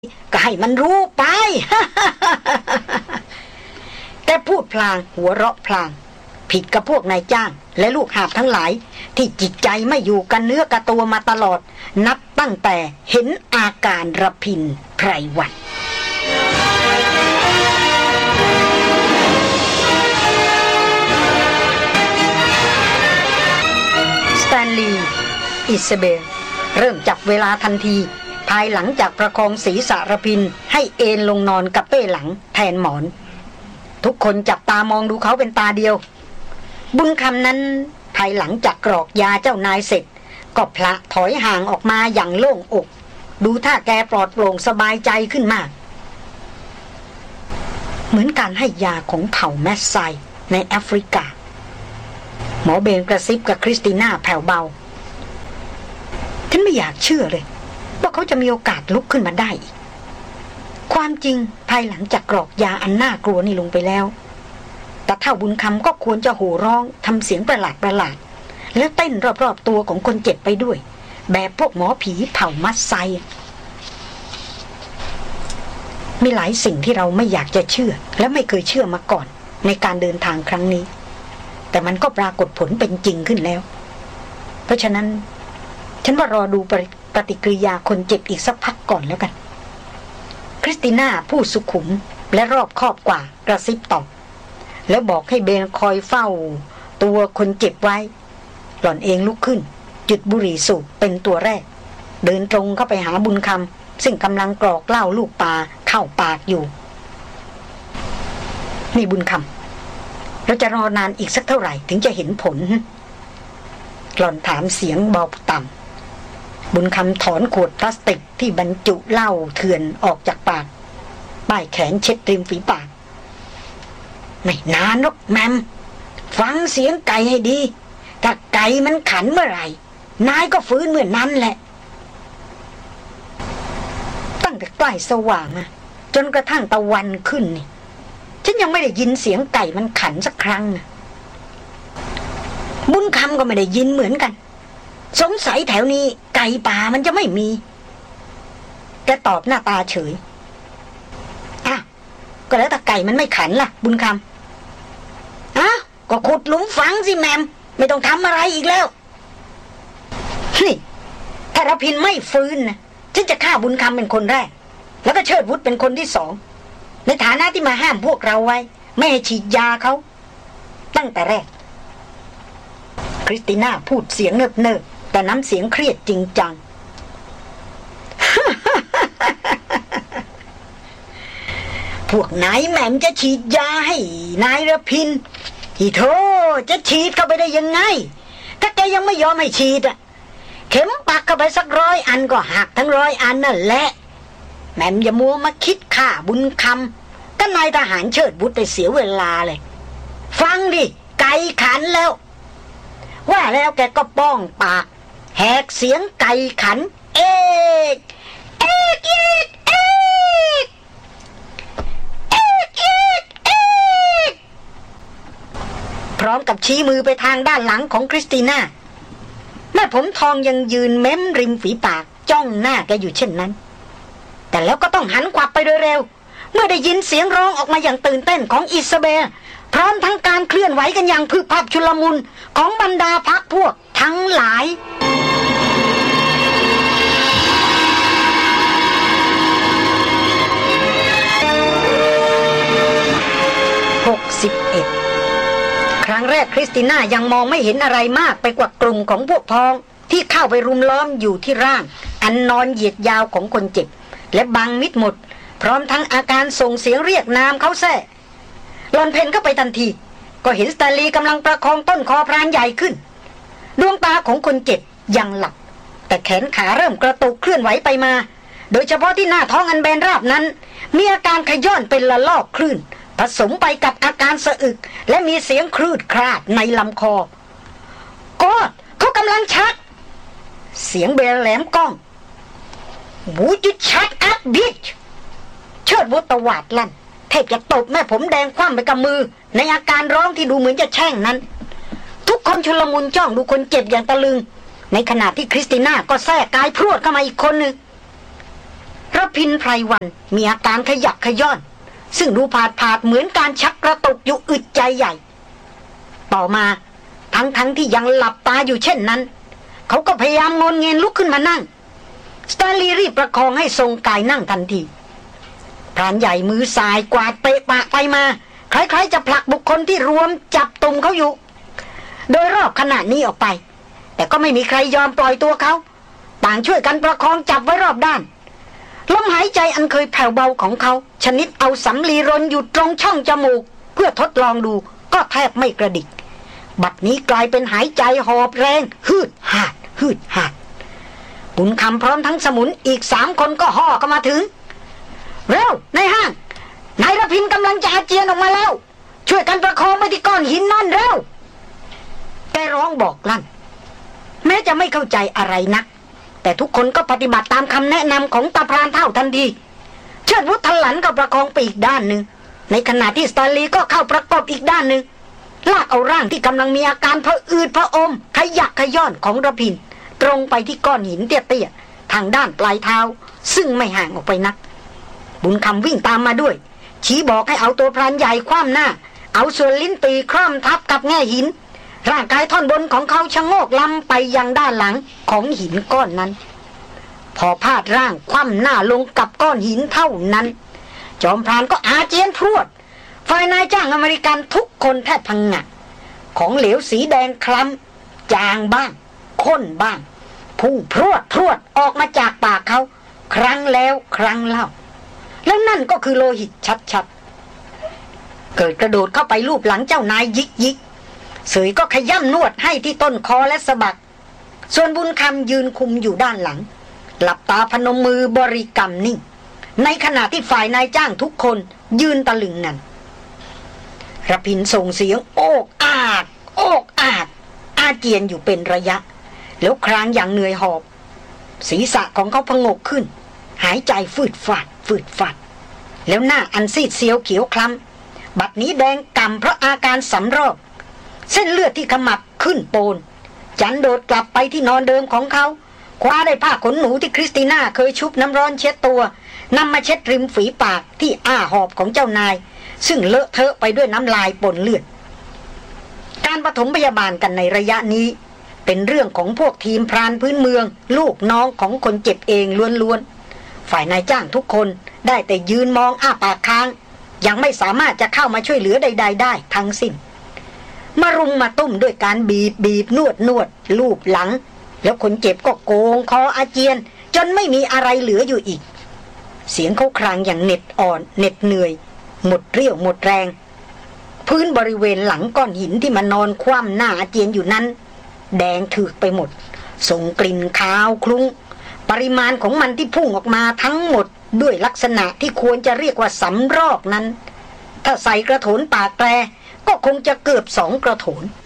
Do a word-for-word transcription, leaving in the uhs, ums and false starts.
ก็ให้มันรู้ไป แกพูดพลางหัวเราะพลางผิดกับพวกนายจ้างและลูกหาบทั้งหลายที่จิตใจไม่อยู่กันเนื้อกับตัวมาตลอดนับตั้งแต่เห็นอาการระพินไพรวันสแตนลีย์อิซาเบลเริ่มจับเวลาทันทีภายหลังจากประคองศีรษะระพินให้เอนลงนอนกับเป้หลังแทนหมอนทุกคนจับตามองดูเขาเป็นตาเดียวบุญคำนั้นภายหลังจากกรอกยาเจ้านายเสร็จก็พละถอยห่างออกมาอย่างโล่งอกดูท่าแกปลอดโปร่งสบายใจขึ้นมากเหมือนการให้ยาของเผ่าแมสไซในแอฟริกาหมอเบนกระซิบกับคริสติน่าแผ่วเบาฉันไม่อยากเชื่อเลยว่าเขาจะมีโอกาสลุกขึ้นมาได้อีกความจริงภายหลังจากกรอกยาอันน่ากลัวนี่ลงไปแล้วแต่เท่าบุญคำก็ควรจะโห่ร้องทำเสียงประหลาดประหลาดแล้วเต้นรอบๆตัวของคนเจ็บไปด้วยแบบพวกหมอผีเผ่ามัสไซมีหลายสิ่งที่เราไม่อยากจะเชื่อและไม่เคยเชื่อมาก่อนในการเดินทางครั้งนี้แต่มันก็ปรากฏผลเป็นจริงขึ้นแล้วเพราะฉะนั้นฉันว่ารอดูปฏิกิริยาคนเจ็บอีกสักพักก่อนแล้วกันคริสติน่าผู้สุขุมและรอบคอบกว่ากระซิบตอบแล้วบอกให้เบนคอยเฝ้าตัวคนเจ็บไว้หล่อนเองลุกขึ้นจุดบุหรี่สูบเป็นตัวแรกเดินตรงเข้าไปหาบุญคำซึ่งกำลังกรอกเหล้าลูกปลาเข้าปากอยู่นี่บุญคำเราจะรอนานอีกสักเท่าไหร่ถึงจะเห็นผลหล่อนถามเสียงเบาต่ำบุญคำถอนขวดพลาสติกที่บรรจุเหล้าเถื่อนออกจากปากป้ายแขนเช็ดริมฝีปากไม่นานหรอกแมมฟังเสียงไก่ให้ดีถ้าไก่มันขันเมื่อไหร่นายก็ฟื้นเมื่อนั้นแหละตั้งแต่ใกล้สว่างนะจนกระทั่งตะวันขึ้นนี่ฉันยังไม่ได้ยินเสียงไก่มันขันสักครั้งนะบุญคำก็ไม่ได้ยินเหมือนกันสงสัยแถวนี้ไก่ป่ามันจะไม่มีแกตอบหน้าตาเฉยอ้าวก็แล้วแต่ไก่มันไม่ขันล่ะบุญคำอ้าวก็ขุดหลุมฝังสิแมมไม่ต้องทำอะไรอีกแล้วนี่ถ้าระพินไม่ฟื้นนะฉันจะฆ่าบุญคำเป็นคนแรกแล้วก็เชิดวุฒิเป็นคนที่สองในฐานะที่มาห้ามพวกเราไว้ไม่ให้ฉีดยาเขาตั้งแต่แรกคริสติน่าพูดเสียงเนิบๆแต่น้ำเสียงเครียดจริงจัง พวกนายแหม่มจะฉีดยาให้นายระพินที่โธ่จะฉีดเข้าไปได้ยังไงถ้าแกยังไม่ยอมให้ฉีดอ่ะเข็มปักเข้าไปสักร้อยอันก็หักทั้งร้อยอันนั่นแหละแหม่มอย่ามัวมาคิดฆ่าบุญคำก็นายทหารเชิดบุตรได้เสียเวลาเลยฟังดิไก่ขันแล้วว่าแล้วแกก็ป้องปากแหกเสียงไก่ขันเอกเอกเอกเอกเอกเอกเอกพร้อมกับชี้มือไปทางด้านหลังของคริสติน่าแม่ผมทองยังยืนเม้มริมฝีปากจ้องหน้าแกอยู่เช่นนั้นแต่แล้วก็ต้องหันขวับไปโดยเร็วเมื่อได้ยินเสียงร้องออกมาอย่างตื่นเต้นของอิซาเบลพร้อมทั้งการเคลื่อนไหวกันอย่างพึบพับชุลมุนของบรรดาพรรคพวกทั้งหลายหกสิบเอ็ดครั้งแรกคริสติน่ายังมองไม่เห็นอะไรมากไปกว่ากลุ่มของพวกพ้องที่เข้าไปรุมล้อมอยู่ที่ร่างอันนอนเหยียดยาวของคนเจ็บและบังมิดหมดพร้อมทั้งอาการส่งเสียงเรียกนามเขาแท้หลอนเพนเข้าไปทันทีก็เห็นสแตนลีย์กำลังประคองต้นคอพรานใหญ่ขึ้นดวงตาของคนเจ็บยังหลับแต่แขนขาเริ่มกระตุกเคลื่อนไหวไปมาโดยเฉพาะที่หน้าท้องอันแบนราบนั้นมีอาการขย้อนเป็นละลอกคลื่นผสมไปกับอาการสะอึกและมีเสียงครืดคราดในลำคอกอดเขากำลังชักเสียงเบลแหลมก้องบูจิชัดอัพบิชเชิดวุฒตวาดลั่นแทบจะตบแม่ผมแดงคว่ำไปกับมือในอาการร้องที่ดูเหมือนจะแช่งนั้นทุกคนชุลมุนจ้องดูคนเจ็บอย่างตะลึงในขณะที่คริสติน่าก็แทรกกายพรวดเข้ามาอีกคนหนึ่งระพินไพรวันมีอาการขยักขย้อนซึ่งดูผาดผาดเหมือนการชักกระตุกอยู่อึดใจใหญ่ต่อมาทั้งทั้งที่ยังหลับตาอยู่เช่นนั้นเขาก็พยายามงนเงินลุกขึ้นมานั่งสตาลีรีบประคองให้ทรงกายนั่งทันทีพรานใหญ่มือสายกวาดเปะปะไปมาคล้ายๆจะผลักบุคคลที่รวมจับตุ่มเขาอยู่โดยรอบขณะนี้ออกไปแต่ก็ไม่มีใครยอมปล่อยตัวเขาต่างช่วยกันประคองจับไว้รอบด้านลมหายใจอันเคยแผ่วเบาของเขาชนิดเอาสำลีรนอยู่ตรงช่องจมูกเพื่อทดลองดูก็แทบไม่กระดิกบัดนี้กลายเป็นหายใจหอบแรงฮืดหาดฮืดหาดบุญคำพร้อมทั้งสมุนอีกสามคนก็ห่อเข้ามาถึงเร็วในห้างนายระพินกำลังจะอาเจียนออกมาแล้วช่วยกันประคองไปที่ก้อนหินนั่นเร็วแกร้องบอกลั่นแม้จะไม่เข้าใจอะไรนักแต่ทุกคนก็ปฏิบัติตามคำแนะนำของตาพรานเท่าทันทีเชิดวุฒหลันก็ประคองไปอีกด้านหนึ่งในขณะที่สตาลีก็เข้าประกอบอีกด้านหนึ่งลากเอาร่างที่กำลังมีอาการผะอืดผะอมขยักขย้อนของระพินตรงไปที่ก้อนหินเตี้ยๆทางด้านปลายเท้าซึ่งไม่ห่างออกไปนักบุญคำวิ่งตามมาด้วยชี้บอกให้เอาตัวพรานใหญ่คว่ำหน้าเอาส่วนลิ้นปีคร่อมทับกับแง่หินร่างกายท่อนบนของเขาชะโงกลำไปยังด้านหลังของหินก้อนนั้นพอพาดร่างคว่ำหน้าลงกับก้อนหินเท่านั้นจอมพรานก็อาเจียนพรวดฝ่ายนายจ้างอเมริกันทุกคนแทบพังงะของเหลวสีแดงคล้ำจางบ้างข้นบ้างพุ่งพรวดพรวดออกมาจากปากเขาครั้งแล้วครั้งเล่าแล้วนั่นก็คือโลหิตชัดๆเกิดกระโดดเข้าไปลูบหลังเจ้านายยิกยิกเสยก็ขย้ำนวดให้ที่ต้นคอและสะบักส่วนบุญคำยืนคุมอยู่ด้านหลังหลับตาพนมมือบริกรรมนิ่งในขณะที่ฝ่ายนายจ้างทุกคนยืนตะลึงนั่นระพินส่งเสียงโอกอากโอกอากอาเจียนอยู่เป็นระยะแล้วครางอย่างเหนื่อยหอบศีรษะของเขาพงกขึ้นหายใจฟืดฟาดฟืดฟาดแล้วหน้าอันซีดเซียวเขียวคล้ำบัดนี้แดงก่ำเพราะอาการสำรอกเส้นเลือดที่ขมับขึ้นโปนจันโดดกลับไปที่นอนเดิมของเขาคว้าได้ผ้าขนหนูที่คริสติน่าเคยชุบน้ำร้อนเช็ดตัวนำมาเช็ดริมฝีปากที่อ้าหอบของเจ้านายซึ่งเลอะเทอะไปด้วยน้ำลายปนเลือดการปฐมพยาบาลกันในระยะนี้เป็นเรื่องของพวกทีมพรานพื้นเมืองลูกน้องของคนเจ็บเองล้วนๆฝ่ายนายจ้างทุกคนได้แต่ยืนมองอ้าปากค้างยังไม่สามารถจะเข้ามาช่วยเหลือใดๆได้ทั้งสิ้นมารุมมาตุ้มด้วยการบีบบีบนวดนวดลูบหลังแล้วคนเจ็บก็โกงคออาเจียนจนไม่มีอะไรเหลืออยู่อีกเสียงเขาครางอย่างเหน็ดอ่อนเหน็ดเหนื่อยหมดเรี่ยวหมดแรงพื้นบริเวณหลังก้อนหินที่มานอนคว่ำหน้าอาเจียนอยู่นั้นแดงถึกไปหมดส่งกลิ่นคาวคลุ้งปริมาณของมันที่พุ่งออกมาทั้งหมดด้วยลักษณะที่ควรจะเรียกว่าสำรอกนั้นถ้าใส่กระโถนปากแปรก็คงจะเกือบสองกระโถน